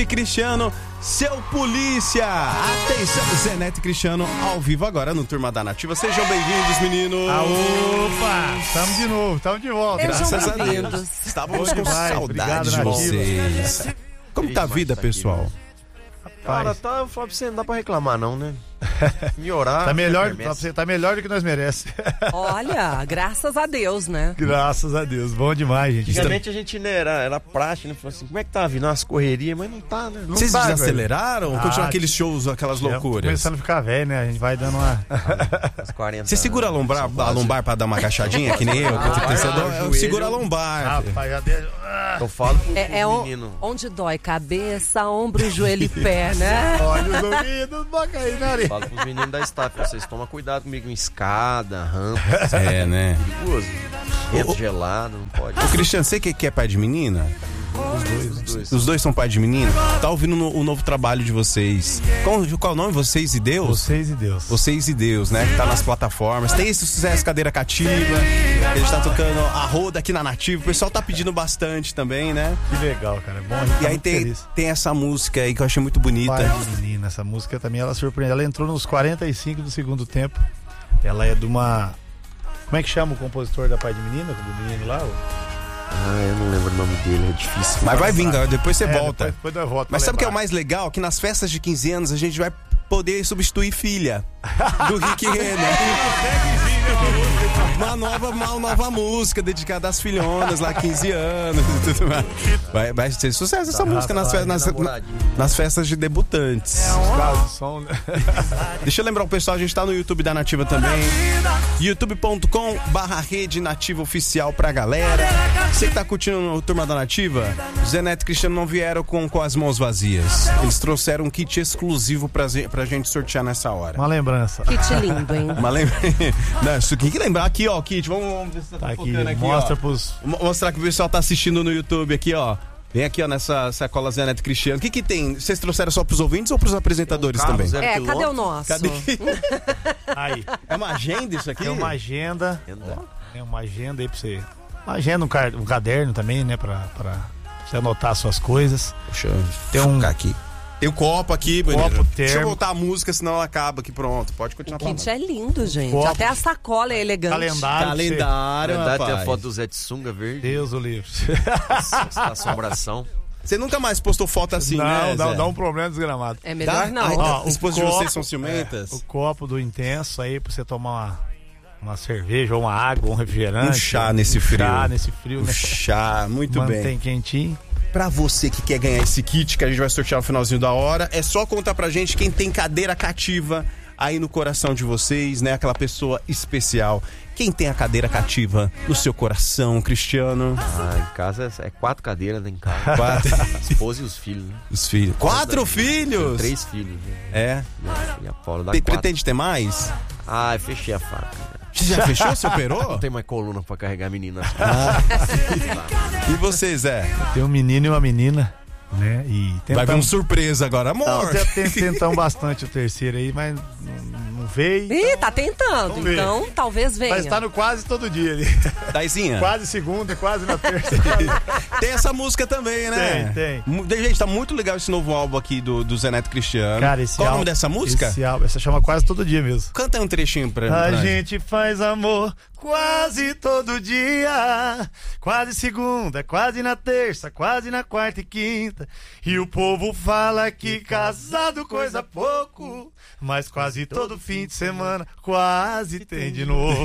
Cristiano, seu polícia. Atenção, Zé Neto e Cristiano ao vivo agora no Turma da Nativa. Sejam bem-vindos, meninos. Opa, estamos de novo, estamos de volta. Graças a Deus. Estávamos com saudade de vocês. Como tá a vida, pessoal? Cara, eu falo pra você, não dá pra reclamar não, né? Melhorar. Tá melhor do que nós merecemos. Olha, graças a Deus, né? Graças a Deus, bom demais, gente. Antigamente a gente, né, era prática, né? Falou assim, como é que tá vindo as correrias? Mas não tá, né? Vocês desaceleraram? Continuam aqueles shows, aquelas loucuras? Começando a ficar velho, né? A gente vai dando uma... Uns 40 Você segura a lombar pra dar uma agachadinha, que nem eu? Eu seguro a lombar. Rapaz, já deixa... Eu falo pro menino. Onde dói cabeça, ombro, joelho e pé, né? Olha os ouvidos, boca aí, nariz. Falo pros meninos da staff, vocês tomam cuidado comigo em escada, rampa. É, né? Perigoso. Vento gelado, não pode. Ô, Cristiano, você que é pai de menina? Os dois. Os dois são pai de menina? Tá ouvindo o novo trabalho de vocês. Qual o nome? Vocês e Deus? Vocês e Deus. Vocês e Deus, né? Que tá nas plataformas. Tem esse sucesso Cadeira Cativa. A gente tá tocando a roda aqui na Nativa. O pessoal tá pedindo bastante também, né? Que legal, cara. É bom, e aí tem essa música aí que eu achei muito bonita. Pai de menina, essa música também, ela surpreende. Ela entrou nos 45 do segundo tempo. Ela é de uma... Como é que chama o compositor da Pai de Menina? Do menino lá? Eu não lembro o nome dele, é difícil. Mas vai vir, depois você volta. Depois eu volto. Mas sabe o que é o mais legal? Que nas festas de 15 anos a gente vai poder substituir filha do Rick Renner. Uma nova música dedicada às filhonas lá, 15 anos e tudo mais. Vai ser sucesso essa música nas festas de debutantes. Deixa eu lembrar o pessoal, a gente tá no YouTube da Nativa também. youtube.com/Rede Nativa Oficial pra galera. Você que tá curtindo o Turma da Nativa, Zé Neto e Cristiano não vieram com as mãos vazias. Eles trouxeram um kit exclusivo pra gente sortear nessa hora. Uma lembrança. Kit lindo, hein? Uma lembrança. Isso aqui que lembrar aqui, ó, o kit. Vamos ver se tá focando aqui, mostra ó. Pros... Mostrar que o pessoal tá assistindo no YouTube aqui, ó. Vem aqui, ó, nessa sacola Zé Neto e Cristiano. O que tem? Vocês trouxeram só pros ouvintes ou pros apresentadores também? Cadê o nosso? Cadê? Aí. É uma agenda isso aqui? É uma agenda. É uma agenda aí pra você... Uma agenda, um caderno também, né? Pra você anotar suas coisas. Deixa eu focar aqui. Tem o copo aqui, bonito. Deixa eu voltar a música, senão ela acaba aqui, pronto. Pode continuar falando. O kit é lindo, gente. Copo. Até a sacola é elegante. Calendário, rapaz. Tem a foto do Zé de sunga verde. Deus o livre. Assombração. Você nunca mais postou foto assim, né, Zé? Dá um problema desgramado. É melhor não. Ó, as esposas de vocês são ciumentas? O copo do Intenso aí, pra você tomar uma cerveja, ou uma água, ou um refrigerante. Um chá nesse frio. Né? Chá, muito bem. Mantém quentinho. Pra você que quer ganhar esse kit que a gente vai sortear no finalzinho da hora, é só contar pra gente quem tem cadeira cativa aí no coração de vocês, né? Aquela pessoa especial. Quem tem a cadeira cativa no seu coração, Cristiano? Em casa é 4 cadeiras, né? Em casa. A esposa e os filhos, né? Os filhos. 4 filhos? 3 filhos. Né? É. E a Paula dá 4. Pretende ter mais? Eu fechei a faca. Você já fechou? Você operou? Não tem mais coluna pra carregar a menina. E você, Zé? Tem um menino e uma menina, né? E vai vir uma surpresa agora, amor. Não, tentamos bastante o terceiro aí, mas não veio. Ih, tá tentando. Então, talvez venha. Mas tá no quase todo dia ali. Daizinha? Quase segunda, quase na terça. Tem essa música também, né? Tem. Gente, tá muito legal esse novo álbum aqui do Zé Neto Cristiano. Cara, Qual é o nome dessa música? Essa chama Quase Todo Dia mesmo. Canta aí um trechinho pra A gente faz amor quase todo dia, quase segunda, quase na terça, quase na quarta e quinta. E o povo fala que casado coisa pouco, mas quase todo fim de semana quase tem de novo.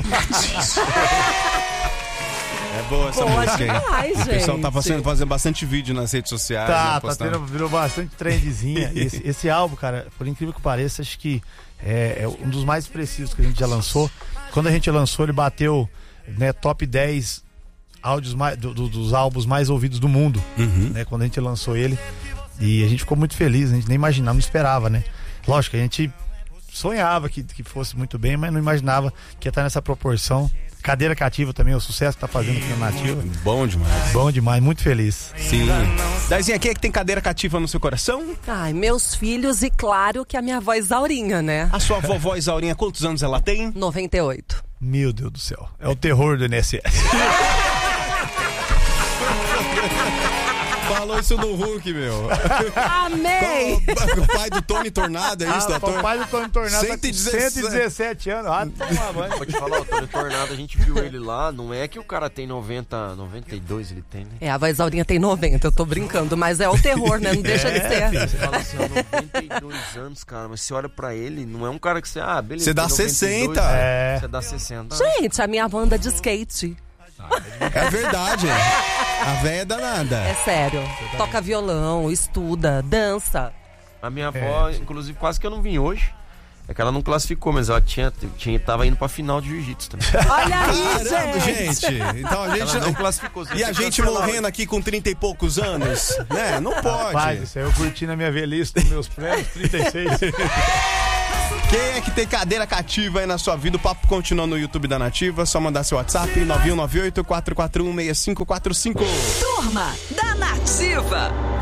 É boa essa música aí. Demais, o pessoal tá fazendo bastante vídeo nas redes sociais. Virou bastante trendzinha. Esse álbum, cara, por incrível que pareça, acho que é um dos mais precisos que a gente já lançou. Quando a gente lançou, ele bateu, né, top 10 áudios dos álbuns mais ouvidos do mundo, né, quando a gente lançou ele. E a gente ficou muito feliz, a gente nem imaginava, não esperava, né? Lógico, a gente sonhava que fosse muito bem, mas não imaginava que ia estar nessa proporção. Cadeira Cativa também, o sucesso que tá fazendo aqui na Nativa. Bom demais. Bom demais, muito feliz. Sim. Daizinha, quem é que tem cadeira cativa no seu coração? Ai, meus filhos e claro que a minha avó Isaurinha, né? A sua vovó Isaurinha, quantos anos ela tem? 98. Meu Deus do céu, é o terror do INSS. falou isso no Hulk, meu. Amei! O pai do Tony Tornado, é isso, O pai do Tony Tornado tá com 117. 117 anos. Toma banho. Vou te falar, o Tony Tornado, a gente viu ele lá, não é que o cara tem 92 ele tem, né? A voz Aurinha tem 90, eu tô brincando, mas é o terror, né? Não deixa de ser. Você fala assim, 92 anos, cara, mas você olha pra ele, não é um cara que você, beleza. Você dá 92, 60. Você dá 60. Gente, a minha avó anda de skate. É verdade. A véia é danada. É sério. Toca violão, estuda, dança. A minha avó, inclusive, quase que eu não vim hoje. É que ela não classificou, mas ela tava indo pra final de jiu-jitsu também. Olha aí, Caramba, gente. Então a gente Ela não classificou. E a gente morrendo aqui com 30 e poucos anos, né? Não pode. Rapaz, isso aí eu curti na minha velhice dos meus prêmios, 36. Quem é que tem cadeira cativa aí na sua vida? O papo continua no YouTube da Nativa. Só mandar seu WhatsApp 9198-441-6545. Turma da Nativa.